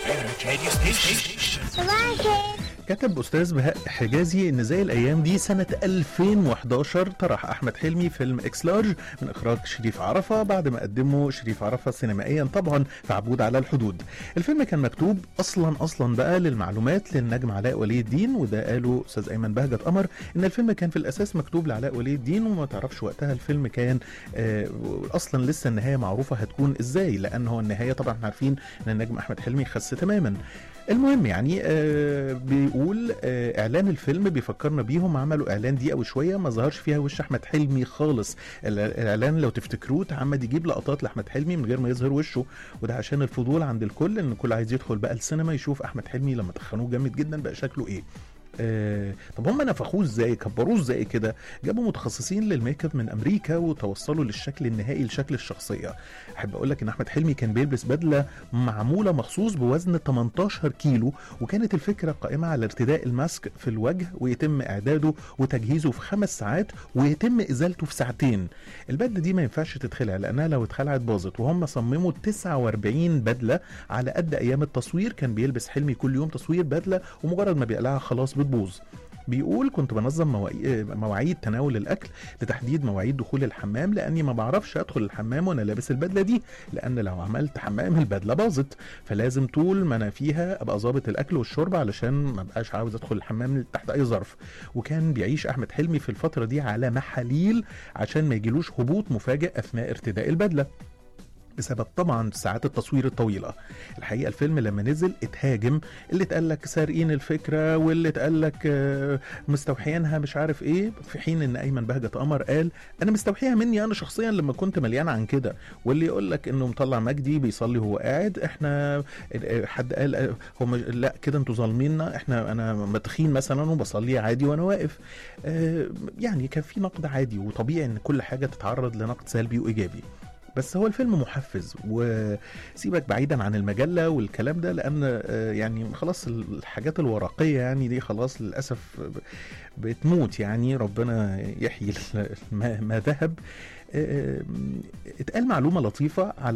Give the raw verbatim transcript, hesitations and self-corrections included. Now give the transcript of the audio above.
كتب أستاذ بهاء حجازي إن زي الأيام دي سنة ألفين وحداشر طرح أحمد حلمي فيلم إكس لارج من إخراج شريف عرفة بعد ما قدمه شريف عرفة سينمائيا طبعا في عبود على الحدود. الفيلم كان مكتوب أصلا أصلا بقى للمعلومات للنجم علاء ولي الدين، وده قاله أستاذ أيمن بهجت قمر إن الفيلم كان في الأساس مكتوب لعلاء ولي الدين، وما تعرفش وقتها الفيلم كان آه أصلا لسه النهاية معروفة هتكون إزاي، لأن هو النهاية طبعا احنا عارفين إن النجم أحمد حلمي خس تماما. المهم يعني آه بيقول آه اعلان الفيلم بيفكرنا بيهم، عملوا اعلان دقيقه وشويه ما ظهرش فيها وش احمد حلمي خالص. الاعلان لو تفتكروه اتعمد يجيب لقطات لاحمد حلمي من غير ما يظهر وشه، وده عشان الفضول عند الكل ان الكل عايز يدخل بقى السينما يشوف احمد حلمي لما تخنوه جامد جدا بقى شكله ايه. آه طب هم نفخوه ازاي، كبروه ازاي كده؟ جابوا متخصصين للميك اب من امريكا وتوصلوا للشكل النهائي لشكل الشخصيه. احب اقول لك ان احمد حلمي كان بيلبس بدله معموله مخصوص بوزن تمنتاشر كيلو، وكانت الفكره قائمه على ارتداء الماسك في الوجه ويتم اعداده وتجهيزه في خمس ساعات ويتم ازالته في ساعتين. البدله دي ما ينفعش تتخلع لانها لو اتخلعت باظت، وهم صمموا تسعة واربعين بدله على قد ايام التصوير. كان بيلبس حلمي كل يوم تصوير بدله، ومجرد ما بيقلعها خلاص بتبوظ. بيقول كنت بنظم مواعيد تناول الاكل لتحديد مواعيد دخول الحمام، لاني ما بعرفش ادخل الحمام وانا لابس البدله دي، لان لو عملت حمام البدله باظت، فلازم طول ما انا فيها ابقى ظابط الاكل والشرب علشان ما بقاش عاوز ادخل الحمام تحت اي ظرف. وكان بيعيش احمد حلمي في الفتره دي على محاليل عشان ما يجيلوش هبوط مفاجئ اثناء ارتداء البدله بسبب طبعا ساعات التصوير الطويله. الحقيقه الفيلم لما نزل اتهاجم، اللي اتقال لك سارقين الفكره، واللي اتقال لك مستوحيينها مش عارف ايه، في حين ان ايمن بهجت قمر قال انا مستوحيها مني انا شخصيا لما كنت مليان عن كده. واللي يقول لك انه مطلع مجدي بيصلي وهو قاعد، احنا حد قال هو مج... لا كده انتوا ظالميننا، احنا انا متخين مثلا وبصلي عادي وانا واقف. اه يعني كان في نقد عادي وطبيعي ان كل حاجه تتعرض لنقد سلبي وايجابي، بس هو الفيلم محفز. وسيبك بعيدا عن المجلة والكلام ده، لأن يعني خلاص الحاجات الورقية يعني دي خلاص للأسف بتموت، يعني ربنا يحيي ما ذهب. اتقال معلومة لطيفة على